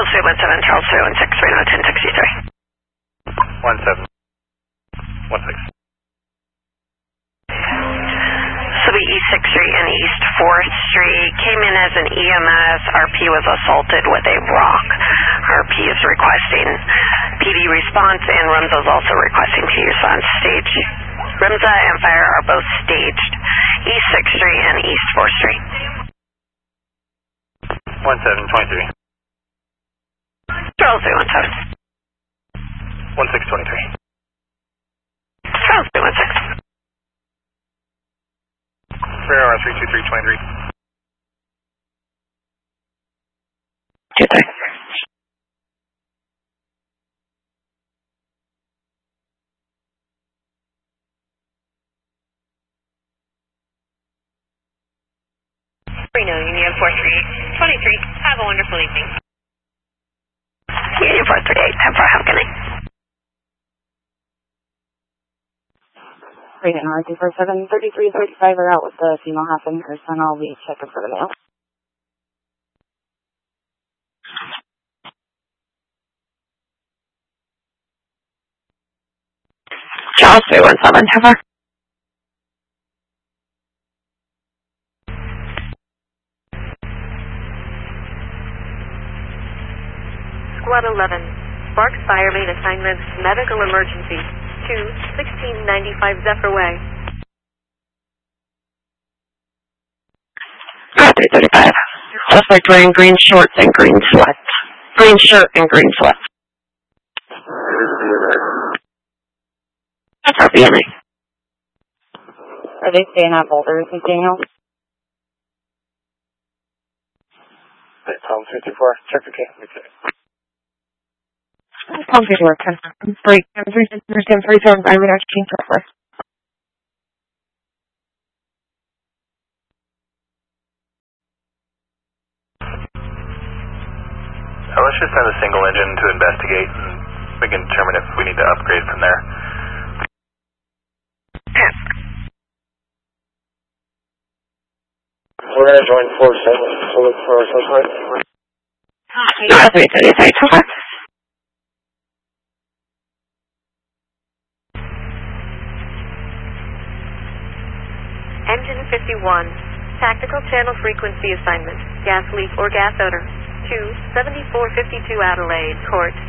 Charles 317, Charles 316, Reno 1063. 1716. So the East 6th Street and East 4th Street came in as an EMS. RP was assaulted with a rock. RP is requesting PD response, and REMSA is also requesting PD response. REMSA and fire are both staged. East 6th Street and East 4th Street. 1723. Charles 317. 1623. Charles 316. Ferrara 32323. 23. Reno, Union 43823. Have a wonderful evening. Union 438, 10-4, have a good night. Reno, RT-47, 3335 are out with the female half in person. I'll be checking for the male. Charles 317, 10-4. Squad 11. Sparks Fire Main assignments, medical emergency. 1695 Zephyr Way. 335. Suspect wearing green shorts and green sweats. Green shirt and green sweats. That's our BMA. Are they staying at Boulder, Daniel? Tom 54, check the case. Tom 54, 10. 337, I would actually prefer. Let's just send a single engine to investigate, and we can determine if we need to upgrade from there. We're going to join 4-7 to look for our suspect. 335, Engine 51. Tactical channel frequency assignment. Gas leak or gas odor. 27452 Adelaide, Court.